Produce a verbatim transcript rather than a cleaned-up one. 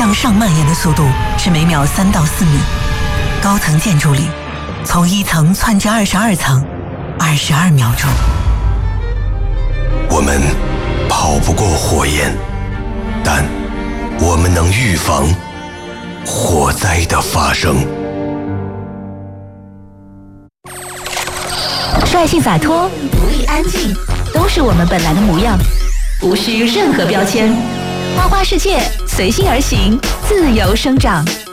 向上蔓延的速度是每秒三到四米。高层建筑里，从一层窜至二十二层，二十二秒钟。 我们跑不过火焰，但我们能预防火灾的发生。 率性洒脱，独立安静，都是我们本来的模样，无需任何标签。花花世界，随心而行，自由生长。